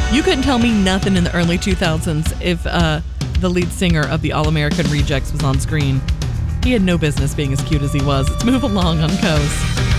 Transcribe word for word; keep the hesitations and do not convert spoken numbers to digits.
You couldn't tell me nothing in the early two thousands if uh, the lead singer of the All-American Rejects was on screen. He had no business being as cute as he was. Let's move along on Coast.